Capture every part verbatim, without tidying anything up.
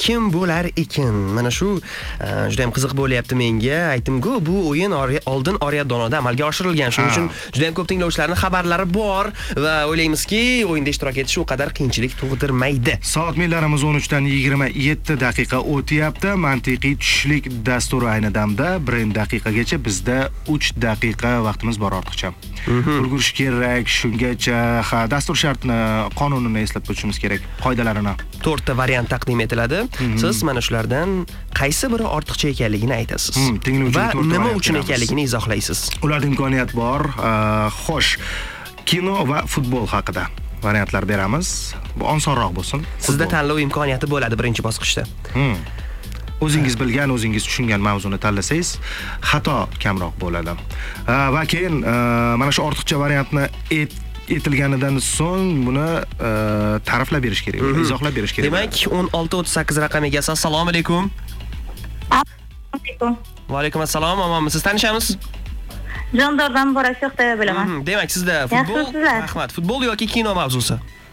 kim bo'lar ekan? Mana shu juda ham qiziq bo'lyapti menga. Aytdim-ku, bu o'yin oldin Oriyadonoda amalga oshirilgan. Shuning uchun juda ham ko'p tinglovchilarning xabarlari bor va o'ylaymizki, o'yinda ishtirok etish u qadar qiyinchilik tug'dirmaydi. Soat millarimiz o'n uchdan yigirma yetti daqiqa o'tyapti. Mantiqiy tushlik dasturi ayni damda bir daqiqagacha, bizda uch daqiqa vaqtimiz bor ortiqcha. Ulgurish kerak, shungacha ha dastur shartini, qonunini eslab o'tishimiz kerak, qoidalarini. to'rtta variant taqdim etiladi. Siz mana shulardan qaysi biri ortiqcha ekanligini aytasiz va nima uchun ekanligini izohlaysiz. Ularda imkoniyat bor. Xo'sh, kino va futbol haqida variantlar beramiz. Bu osonroq bo'lsin. Sizda tanlov imkoniyati bo'ladi birinchi bosqichda. O'zingiz bilgan, o'zingiz tushungan mavzuni tanlasangiz, xato kamroq bo'ladi. Va keyin mana shu ortiqcha variantni etilganidan so'ng buni ta'riflab berish kerak, izohlab berish kerak. Demak, o'n olti o'ttiz sakkiz raqam egasi. Assalomu alaykum. Alaykum. Va alaykum assalom. Omonmisiz? Tanishamiz? Jondordan Borak Sho'xtay bilaman. Demak, sizda futbol, rahmat. Futbol yoki kino mavzusi?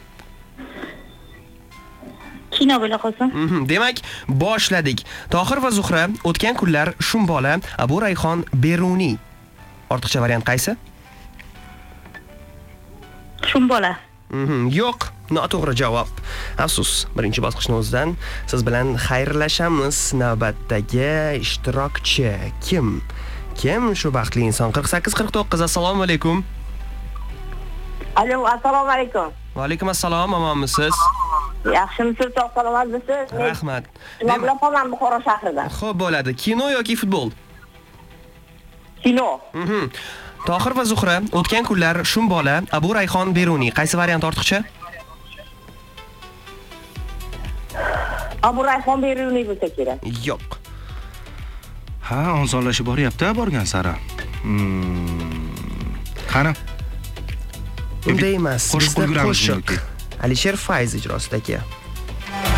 Kino bo'la qolsin. Demak, boshladik. Tohir va Zuhra, o'tgan kunlar Shumbola, Abu Rayhon Beruniy. Ortiqcha variant qaysi? Shumbola. Yo'q, noto'g'ri javob. Afsus, birinchi bosqichning o'zidan siz bilan xayrlashamiz. Navbatdagi ishtirokchi kim? Kim shu baxtli inson? qirq sakkiz qirq to'qqiz. Assalomu alaykum. Alo, assalomu alaykum. Va alaykum assalom. Omonmisiz? Yaxshimisiz, salomatsizsiz? Rahmat. Men bilan qolman Buxoro shahrida. Xo'p, bo'ladi. Kino yoki futbol? Kino. Tohir va Zuhra, o'tgan kunlar Shumbola, Abu Rayhon Beruniy. Qaysi variant ortiqcha? Abu Rayhon Beruniy bo'lsa kerak. Yo'q. Ha, osonlashib boryapti borgan sari. Qani? Unday emas. Bizda qo'shiq Alisher Fayz ijrosidagi.